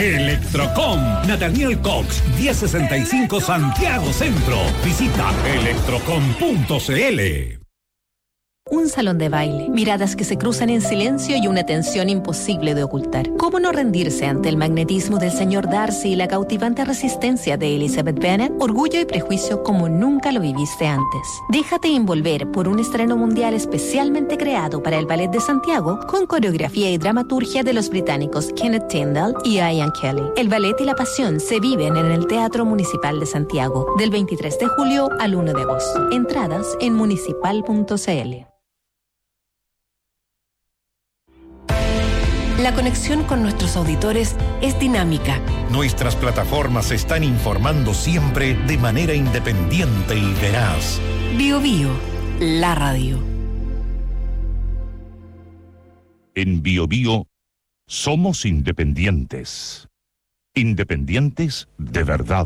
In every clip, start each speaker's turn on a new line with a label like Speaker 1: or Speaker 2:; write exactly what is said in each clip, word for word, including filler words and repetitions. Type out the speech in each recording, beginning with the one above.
Speaker 1: Electrocom, Nathaniel Cox, diez sesenta y cinco Santiago Centro. Visita electrocom punto c l.
Speaker 2: Un salón de baile, miradas que se cruzan en silencio y una tensión imposible de ocultar. ¿Cómo no rendirse ante el magnetismo del señor Darcy y la cautivante resistencia de Elizabeth Bennet? Orgullo y prejuicio como nunca lo viviste antes. Déjate envolver por un estreno mundial especialmente creado para el Ballet de Santiago, con coreografía y dramaturgia de los británicos Kenneth Tyndall y Ian Kelly. El ballet y la pasión se viven en el Teatro Municipal de Santiago, del veintitrés de julio al uno de agosto. Entradas en municipal punto c l.
Speaker 3: La conexión con nuestros auditores es dinámica.
Speaker 4: Nuestras plataformas se están informando siempre de manera independiente y veraz.
Speaker 3: Bio Bio, la radio.
Speaker 4: En Bio Bio somos independientes. Independientes de verdad.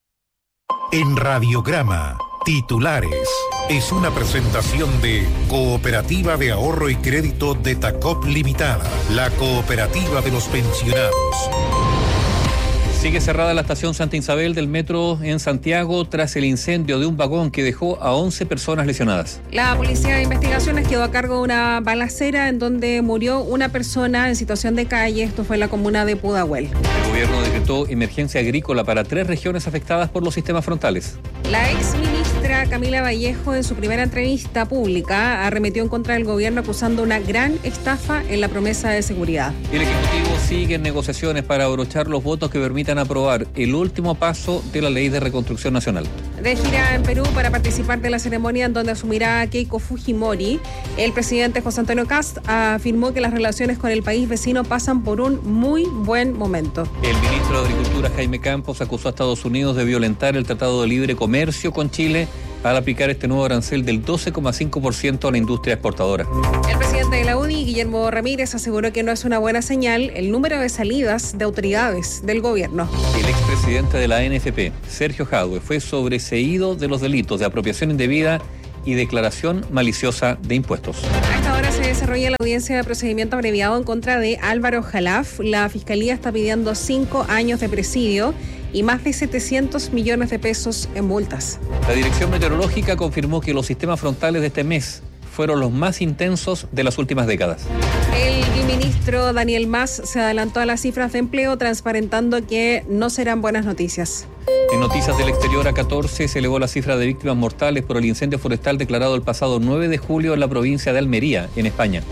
Speaker 4: En Radiograma, titulares. Es una presentación de Cooperativa de Ahorro y Crédito de Tacop Limitada, la cooperativa de los pensionados.
Speaker 5: Sigue cerrada la estación Santa Isabel del metro en Santiago tras el incendio de un vagón que dejó a once personas lesionadas.
Speaker 6: La Policía de Investigaciones quedó a cargo de una balacera en donde murió una persona en situación de calle. Esto fue en la comuna de Pudahuel.
Speaker 5: El gobierno decretó emergencia agrícola para tres regiones afectadas por los sistemas frontales.
Speaker 6: La ex ministra Camila Vallejo, en su primera entrevista pública, arremetió en contra del gobierno acusando una gran estafa en la promesa de seguridad.
Speaker 5: El Ejecutivo sigue en negociaciones para abrochar los votos que permitan aprobar el último paso de la Ley de Reconstrucción Nacional.
Speaker 6: De gira en Perú para participar de la ceremonia en donde asumirá Keiko Fujimori, el presidente José Antonio Kast afirmó que las relaciones con el país vecino pasan por un muy buen momento.
Speaker 5: El ministro de Agricultura, Jaime Campos, acusó a Estados Unidos de violentar el Tratado de Libre Comercio con Chile al aplicar este nuevo arancel del doce coma cinco por ciento a la industria exportadora.
Speaker 6: El presidente de la U D I, Guillermo Ramírez, aseguró que no es una buena señal el número de salidas de autoridades del gobierno.
Speaker 5: El expresidente de la N F P, Sergio Jadue, fue sobreseído de los delitos de apropiación indebida y declaración maliciosa de impuestos.
Speaker 6: A esta hora se desarrolla la audiencia de procedimiento abreviado en contra de Álvaro Jalaf. La Fiscalía está pidiendo cinco años de presidio y más de setecientos millones de pesos en multas.
Speaker 5: La Dirección Meteorológica confirmó que los sistemas frontales de este mes fueron los más intensos de las últimas décadas.
Speaker 6: El ministro Daniel Mas se adelantó a las cifras de empleo, transparentando que no serán buenas noticias.
Speaker 5: En Noticias del Exterior, a catorce se elevó la cifra de víctimas mortales por el incendio forestal declarado el pasado nueve de julio en la provincia de Almería, en España.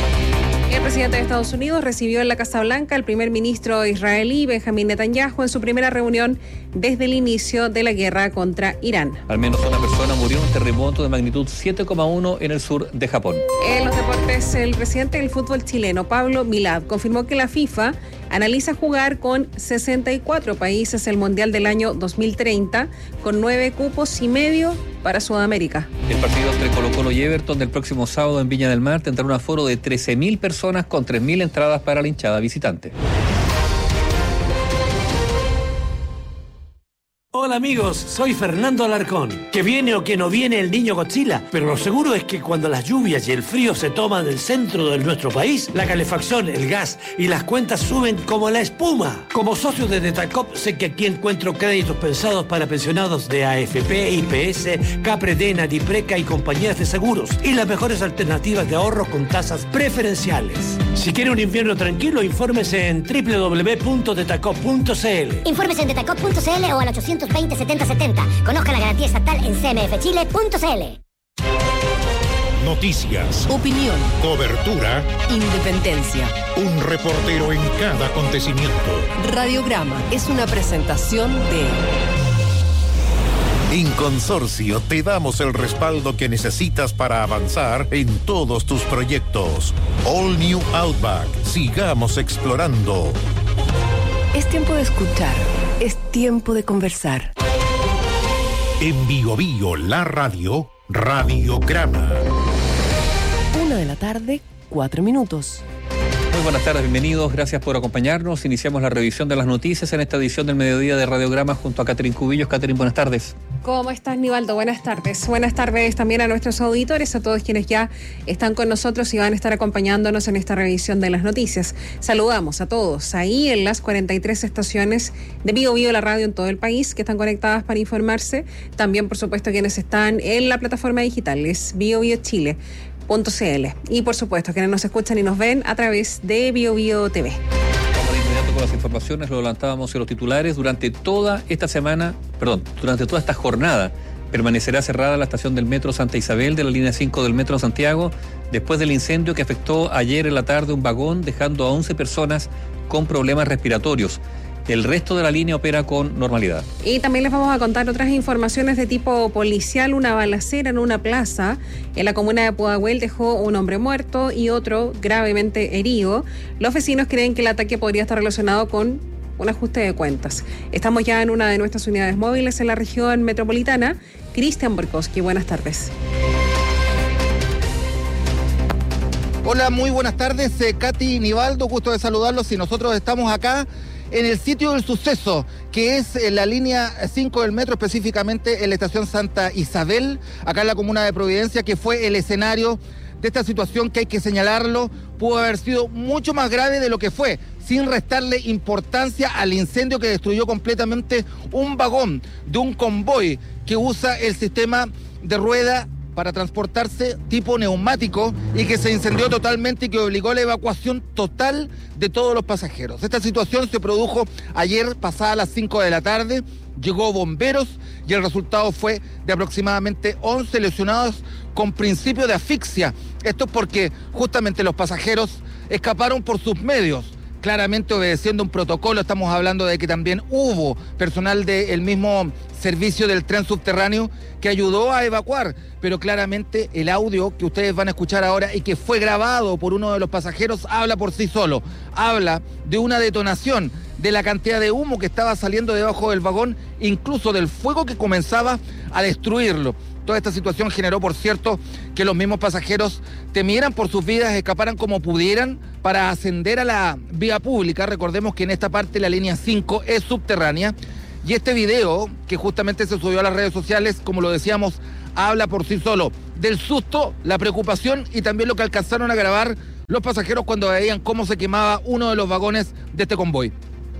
Speaker 6: El presidente de Estados Unidos recibió en la Casa Blanca al primer ministro israelí Benjamín Netanyahu en su primera reunión desde el inicio de la guerra contra Irán.
Speaker 5: Al menos una persona murió en un terremoto de magnitud siete coma uno en el sur de Japón.
Speaker 6: En los deportes, el presidente del fútbol chileno, Pablo Milad, confirmó que la FIFA analiza jugar con sesenta y cuatro países el Mundial del año dos mil treinta, con nueve cupos y medio para Sudamérica.
Speaker 5: El partido entre Colo-Colo y Everton del próximo sábado en Viña del Mar tendrá un aforo de trece mil personas con tres mil entradas para la hinchada visitante.
Speaker 7: Hola amigos, soy Fernando Alarcón. Que viene o que no viene el niño Godzilla, pero lo seguro es que cuando las lluvias y el frío se toman el centro de nuestro país, la calefacción, el gas y las cuentas suben como la espuma. Como socio de Detacop, sé que aquí encuentro créditos pensados para pensionados de A F P, I P S, Capredena, Dipreca y compañías de seguros, y las mejores alternativas de ahorro con tasas preferenciales. Si quiere un invierno tranquilo, infórmese en doble u doble u doble u punto detacop punto c l.
Speaker 8: Infórmese en detacop punto c l o al ochocientos veinte setenta setenta. Conozca la garantía estatal en c m f chile punto c l.
Speaker 4: Noticias,
Speaker 3: opinión,
Speaker 4: cobertura,
Speaker 3: independencia.
Speaker 4: Un reportero en cada acontecimiento.
Speaker 3: Radiograma es una presentación de...
Speaker 4: En Consorcio te damos el respaldo que necesitas para avanzar en todos tus proyectos. All New Outback. Sigamos explorando.
Speaker 3: Es tiempo de escuchar. Es tiempo de conversar.
Speaker 4: En Bio Bio, la radio, Radiograma.
Speaker 3: Una de la tarde, cuatro minutos.
Speaker 5: Muy buenas tardes, bienvenidos, gracias por acompañarnos. Iniciamos la revisión de las noticias en esta edición del mediodía de Radiograma junto a Catherine Cubillos. Catherine, buenas tardes.
Speaker 6: ¿Cómo estás, Nivaldo? Buenas tardes. Buenas tardes también a nuestros auditores, a todos quienes ya están con nosotros y van a estar acompañándonos en esta revisión de las noticias. Saludamos a todos ahí en las cuarenta y tres estaciones de Bio Bio, la radio en todo el país, que están conectadas para informarse. También, por supuesto, quienes están en la plataforma digital, es bio bio chile punto c l. Y, por supuesto, quienes nos escuchan y nos ven a través de Bio Bio T V.
Speaker 5: Con las informaciones, lo adelantábamos en los titulares. Durante toda esta semana, perdón, durante toda esta jornada permanecerá cerrada la estación del Metro Santa Isabel de la línea cinco del Metro Santiago después del incendio que afectó ayer en la tarde un vagón, dejando a once personas con problemas respiratorios. El resto de la línea opera con normalidad.
Speaker 6: Y también les vamos a contar otras informaciones de tipo policial. Una balacera en una plaza en la comuna de Pudahuel dejó un hombre muerto y otro gravemente herido. Los vecinos creen que el ataque podría estar relacionado con un ajuste de cuentas. Estamos ya en una de nuestras unidades móviles en la región metropolitana. Cristian Borkowski, buenas tardes.
Speaker 9: Hola, muy buenas tardes, eh, Katy y Nivaldo, gusto de saludarlos y nosotros estamos acá en el sitio del suceso, que es en la línea cinco del metro, específicamente en la estación Santa Isabel, acá en la comuna de Providencia, que fue el escenario de esta situación que hay que señalarlo, pudo haber sido mucho más grave de lo que fue, sin restarle importancia al incendio que destruyó completamente un vagón de un convoy que usa el sistema de rueda para transportarse tipo neumático y que se incendió totalmente y que obligó a la evacuación total de todos los pasajeros. Esta situación se produjo ayer pasada las cinco de la tarde, llegó bomberos y el resultado fue de aproximadamente once lesionados con principio de asfixia. Esto es porque justamente los pasajeros escaparon por sus medios, claramente obedeciendo un protocolo. Estamos hablando de que también hubo personal del mismo servicio del tren subterráneo que ayudó a evacuar, pero claramente el audio que ustedes van a escuchar ahora y que fue grabado por uno de los pasajeros habla por sí solo, habla de una detonación, de la cantidad de humo que estaba saliendo debajo del vagón, incluso del fuego que comenzaba a destruirlo. Toda esta situación generó, por cierto, que los mismos pasajeros temieran por sus vidas, escaparan como pudieran para ascender a la vía pública. Recordemos que en esta parte la línea cinco es subterránea y este video, que justamente se subió a las redes sociales, como lo decíamos, habla por sí solo del susto, la preocupación y también lo que alcanzaron a grabar los pasajeros cuando veían cómo se quemaba uno de los vagones de este convoy.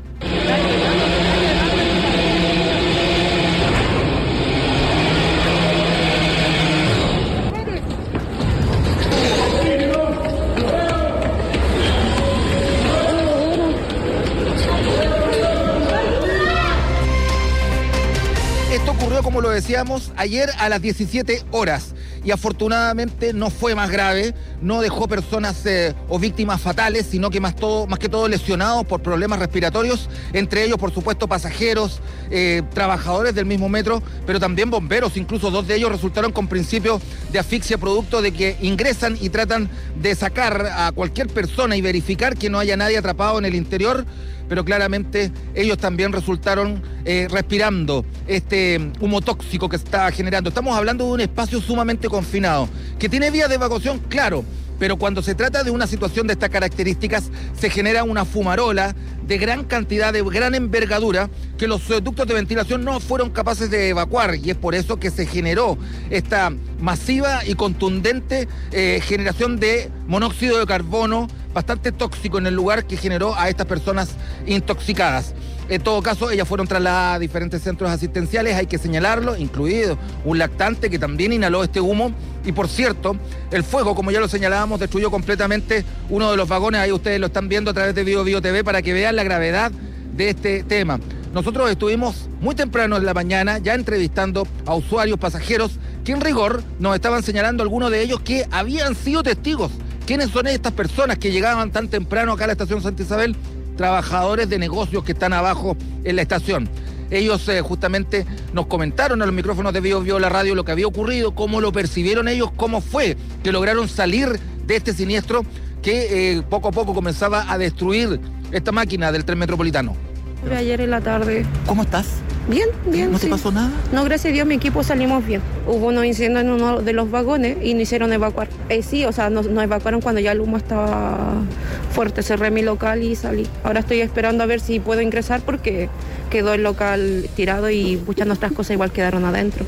Speaker 9: Como lo decíamos, ayer a las diecisiete horas y afortunadamente no fue más grave, no dejó personas eh, o víctimas fatales, sino que más, todo, más que todo lesionados por problemas respiratorios, entre ellos por supuesto pasajeros, eh, trabajadores del mismo metro, pero también bomberos, incluso dos de ellos resultaron con principio de asfixia producto de que ingresan y tratan de sacar a cualquier persona y verificar que no haya nadie atrapado en el interior, pero claramente ellos también resultaron eh, respirando este humo tóxico que está generando. Estamos hablando de un espacio sumamente confinado, que tiene vías de evacuación, claro, pero cuando se trata de una situación de estas características, se genera una fumarola de gran cantidad, de gran envergadura, que los ductos de ventilación no fueron capaces de evacuar, y es por eso que se generó esta masiva y contundente eh, generación de monóxido de carbono, bastante tóxico en el lugar, que generó a estas personas intoxicadas. En todo caso, ellas fueron trasladadas a diferentes centros asistenciales, hay que señalarlo, incluido un lactante que también inhaló este humo. Y por cierto, el fuego, como ya lo señalábamos, destruyó completamente uno de los vagones. Ahí ustedes lo están viendo a través de Bio Bio T V para que vean la gravedad de este tema. Nosotros estuvimos muy temprano en la mañana ya entrevistando a usuarios, pasajeros, que en rigor nos estaban señalando algunos de ellos que habían sido testigos. ¿Quiénes son estas personas que llegaban tan temprano acá a la estación Santa Isabel? Trabajadores de negocios que están abajo en la estación. Ellos eh, justamente nos comentaron a los micrófonos de Bio Bio la radio lo que había ocurrido, cómo lo percibieron ellos, cómo fue que lograron salir de este siniestro que eh, poco a poco comenzaba a destruir esta máquina del tren metropolitano.
Speaker 10: Ayer en la tarde.
Speaker 9: ¿Cómo estás?
Speaker 10: Bien, bien.
Speaker 9: ¿No
Speaker 10: sí.
Speaker 9: te pasó nada?
Speaker 10: No, gracias a Dios, mi equipo salimos bien. Hubo unos incendios en uno de los vagones y no hicieron evacuar. Eh, sí, o sea, nos, nos evacuaron cuando ya el humo estaba fuerte. Cerré mi local y salí. Ahora estoy esperando a ver si puedo ingresar porque quedó el local tirado y muchas nuestras cosas igual quedaron adentro.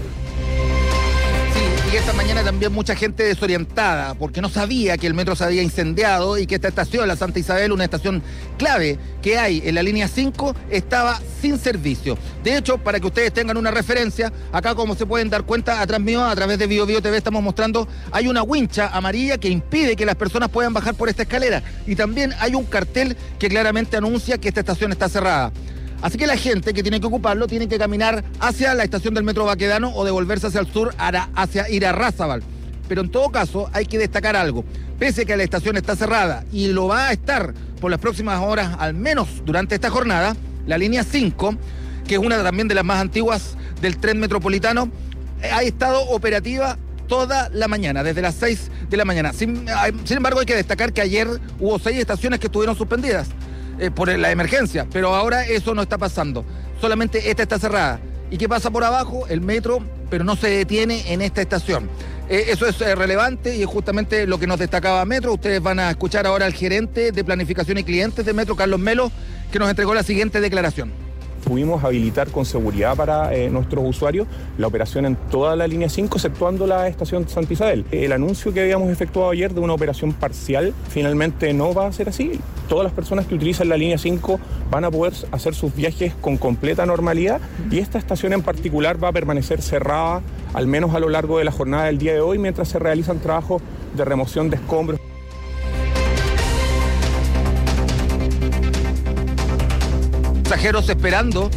Speaker 9: Y esta mañana también mucha gente desorientada porque no sabía que el metro se había incendiado y que esta estación, la Santa Isabel, una estación clave que hay en la línea cinco, estaba sin servicio. De hecho, para que ustedes tengan una referencia, acá como se pueden dar cuenta, atrás mío, a través de Bio Bio T V estamos mostrando, hay una wincha amarilla que impide que las personas puedan bajar por esta escalera. Y también hay un cartel que claramente anuncia que esta estación está cerrada. Así que la gente que tiene que ocuparlo tiene que caminar hacia la estación del Metro Baquedano o devolverse hacia el sur hacia Irarrázaval. Pero en todo caso hay que destacar algo. Pese a que la estación está cerrada y lo va a estar por las próximas horas, al menos durante esta jornada, la línea cinco, que es una también de las más antiguas del tren metropolitano, ha estado operativa toda la mañana, desde las seis de la mañana. Sin, sin embargo, hay que destacar que ayer hubo seis estaciones que estuvieron suspendidas Eh, por la emergencia, pero ahora eso no está pasando, solamente esta está cerrada. ¿Y qué pasa por abajo? El metro, pero no se detiene en esta estación. Eh, eso es eh, relevante y es justamente lo que nos destacaba Metro. Ustedes van a escuchar ahora al gerente de planificación y clientes de Metro, Carlos Melo, que nos entregó la siguiente declaración.
Speaker 11: Pudimos habilitar con seguridad para eh, nuestros usuarios la operación en toda la línea cinco, exceptuando la estación Santa Isabel. El anuncio que habíamos efectuado ayer de una operación parcial finalmente no va a ser así. Todas las personas que utilizan la línea cinco van a poder hacer sus viajes con completa normalidad y esta estación en particular va a permanecer cerrada al menos a lo largo de la jornada del día de hoy mientras se realizan trabajos de remoción de escombros.
Speaker 9: Pasajeros esperando.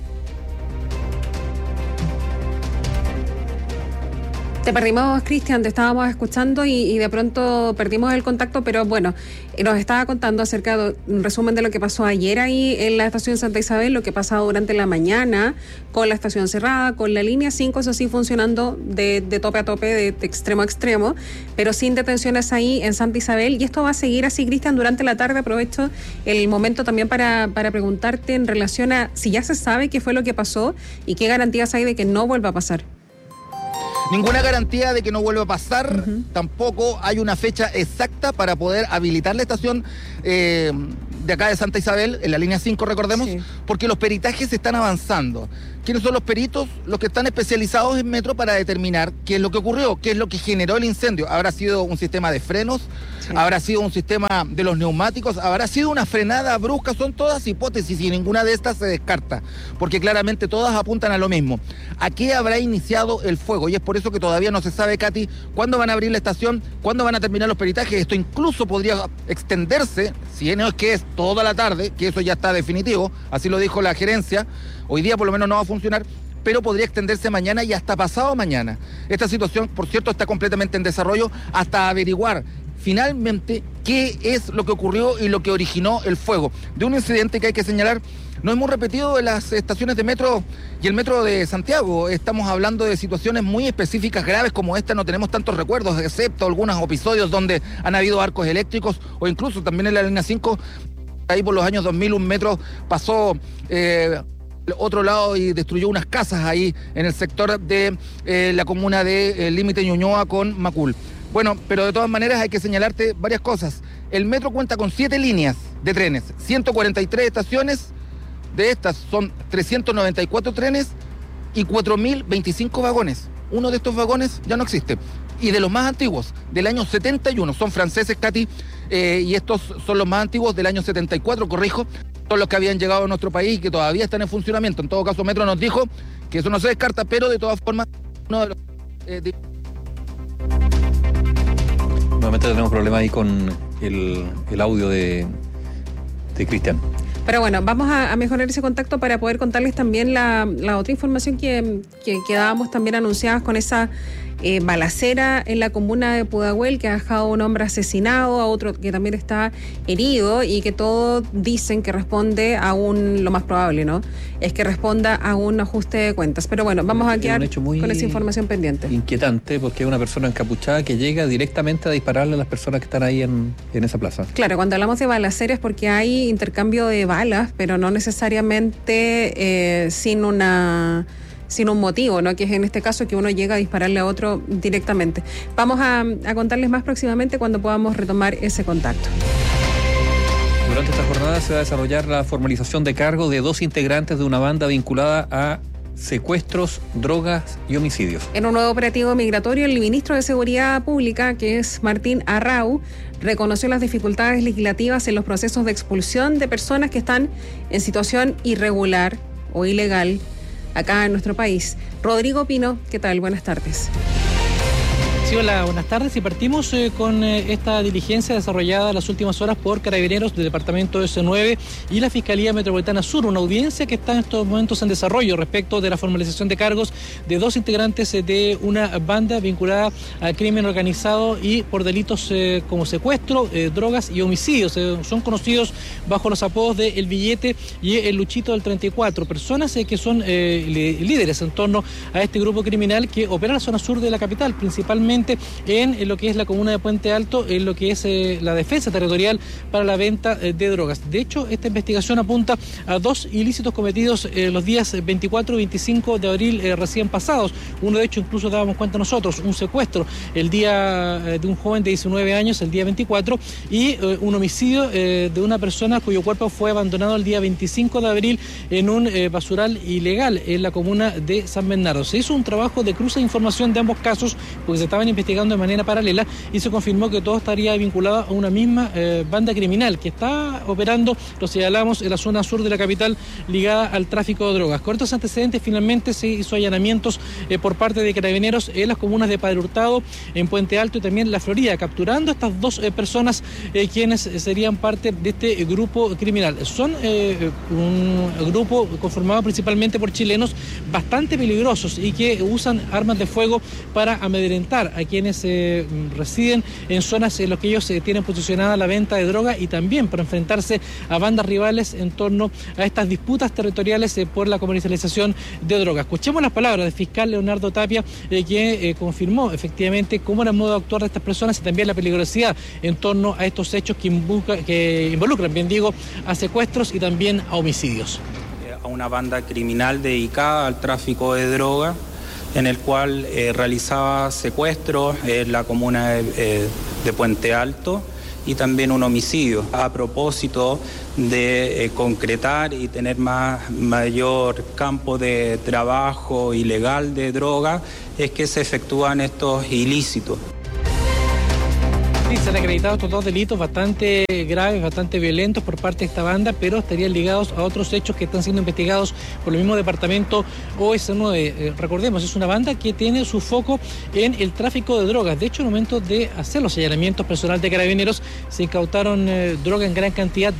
Speaker 6: Te perdimos, Cristian, te estábamos escuchando y, y de pronto perdimos el contacto, pero bueno, nos estaba contando acerca de un resumen de lo que pasó ayer ahí en la estación Santa Isabel, lo que pasaba durante la mañana con la estación cerrada, con la línea cinco, eso sí funcionando de, de tope a tope, de, de extremo a extremo, pero sin detenciones ahí en Santa Isabel. Y esto va a seguir así, Cristian, durante la tarde. Aprovecho el momento también para, para preguntarte en relación a si ya se sabe qué fue lo que pasó y qué garantías hay de que no vuelva a pasar.
Speaker 9: Ninguna garantía de que no vuelva a pasar, uh-huh. Tampoco hay una fecha exacta para poder habilitar la estación eh, de acá de Santa Isabel, en la línea cinco, recordemos, sí. Porque los peritajes están avanzando. ¿Quiénes son los peritos? Los que están especializados en metro para determinar qué es lo que ocurrió, qué es lo que generó el incendio. ¿Habrá sido un sistema de frenos? Sí. ¿Habrá sido un sistema de los neumáticos? ¿Habrá sido una frenada brusca? Son todas hipótesis y ninguna de estas se descarta, porque claramente todas apuntan a lo mismo. ¿A qué habrá iniciado el fuego? Y es por eso que todavía no se sabe, Katy, cuándo van a abrir la estación, cuándo van a terminar los peritajes. Esto incluso podría extenderse, si no es que es toda la tarde, que eso ya está definitivo, así lo dijo la gerencia. Hoy día por lo menos no va a funcionar, pero podría extenderse mañana y hasta pasado mañana. Esta situación, por cierto, está completamente en desarrollo hasta averiguar finalmente qué es lo que ocurrió y lo que originó el fuego. De un incidente que hay que señalar, no hemos repetido en las estaciones de metro y el metro de Santiago. Estamos hablando de situaciones muy específicas, graves como esta. No tenemos tantos recuerdos, excepto algunos episodios donde han habido arcos eléctricos o incluso también en la línea cinco, ahí por los años dos mil, un metro pasó Eh, otro lado y destruyó unas casas ahí en el sector de eh, la comuna de eh, límite Ñuñoa con Macul. Bueno, pero de todas maneras hay que señalarte varias cosas. El metro cuenta con siete líneas de trenes, ciento cuarenta y tres estaciones, de estas son trescientos noventa y cuatro trenes y cuatro mil veinticinco vagones. Uno de estos vagones ya no existe. Y de los más antiguos, del año setenta y uno, son franceses, Katy, eh, y estos son los más antiguos del año setenta y cuatro, corrijo, son los que habían llegado a nuestro país y que todavía están en funcionamiento. En todo caso, Metro nos dijo que eso no se descarta, pero de todas formas, uno de los... Eh, de...
Speaker 5: Nuevamente tenemos problemas ahí con el, el audio de, de Cristian.
Speaker 6: Pero bueno, vamos a, a mejorar ese contacto para poder contarles también la, la otra información que, que, que dábamos también anunciadas con esa eh, balacera en la comuna de Pudahuel, que ha dejado a un hombre asesinado, a otro que también está herido y que todos dicen que responde a un, lo más probable, ¿no? Es que responda a un ajuste de cuentas. Pero bueno, vamos a quedar con esa información pendiente.
Speaker 5: Inquietante, porque es una persona encapuchada que llega directamente a dispararle a las personas que están ahí en, en esa plaza.
Speaker 6: Claro, cuando hablamos de balaceras es porque hay intercambio de balas, pero no necesariamente eh, sin una... sin un motivo, ¿no? Que es en este caso que uno llega a dispararle a otro directamente. Vamos a, a contarles más próximamente cuando podamos retomar ese contacto.
Speaker 5: Durante esta jornada se va a desarrollar la formalización de cargos de dos integrantes de una banda vinculada a secuestros, drogas y homicidios.
Speaker 6: En un nuevo operativo migratorio, el ministro de Seguridad Pública, que es Martín Arrau, reconoció las dificultades legislativas en los procesos de expulsión de personas que están en situación irregular o ilegal acá en nuestro país. Rodrigo Pino, ¿qué tal? Buenas tardes.
Speaker 12: Sí, hola, buenas tardes. Y partimos eh, con eh, esta diligencia desarrollada en las últimas horas por Carabineros del Departamento S nueve y la Fiscalía Metropolitana Sur, una audiencia que está en estos momentos en desarrollo respecto de la formalización de cargos de dos integrantes eh, de una banda vinculada al crimen organizado y por delitos eh, como secuestro, eh, drogas y homicidios. Eh, son conocidos bajo los apodos de El Billete y El Luchito del treinta y cuatro, personas eh, que son eh, líderes en torno a este grupo criminal que opera en la zona sur de la capital, principalmente en lo que es la comuna de Puente Alto, en lo que es eh, la defensa territorial para la venta eh, de drogas. De hecho, esta investigación apunta a dos ilícitos cometidos eh, los días veinticuatro y veinticinco de abril eh, recién pasados. Uno de hecho incluso dábamos cuenta nosotros, un secuestro el día eh, de un joven de diecinueve años, el día veinticuatro, y eh, un homicidio eh, de una persona cuyo cuerpo fue abandonado el día veinticinco de abril en un eh, basural ilegal en la comuna de San Bernardo. Se hizo un trabajo de cruce de información de ambos casos porque se estaban investigando de manera paralela y se confirmó que todo estaría vinculado a una misma eh, banda criminal que está operando, lo señalamos, en la zona sur de la capital ligada al tráfico de drogas. Con estos antecedentes finalmente se hizo allanamientos eh, por parte de Carabineros en las comunas de Padre Hurtado, en Puente Alto y también La Florida, capturando a estas dos eh, personas eh, quienes serían parte de este grupo criminal. Son eh, un grupo conformado principalmente por chilenos bastante peligrosos y que usan armas de fuego para amedrentar a quienes eh, residen en zonas en las que ellos eh, tienen posicionada la venta de droga y también para enfrentarse a bandas rivales en torno a estas disputas territoriales eh, por la comercialización de droga. Escuchemos las palabras del fiscal Leonardo Tapia, eh, que eh, confirmó efectivamente cómo era el modo de actuar de estas personas y también la peligrosidad en torno a estos hechos que, involucra, que involucran, bien digo, a secuestros y también a homicidios.
Speaker 13: A una banda criminal dedicada al tráfico de droga, en el cual eh, realizaba secuestros en la comuna de, eh, de Puente Alto y también un homicidio. A propósito de eh, concretar y tener más, mayor campo de trabajo ilegal de droga, es que se efectúan estos ilícitos.
Speaker 12: Sí, se han acreditado estos dos delitos bastante graves, bastante violentos por parte de esta banda, pero estarían ligados a otros hechos que están siendo investigados por el mismo departamento O S nueve. Eh, recordemos, es una banda que tiene su foco en el tráfico de drogas. De hecho, en el momento de hacer los allanamientos personal de Carabineros, se incautaron eh, droga en gran cantidad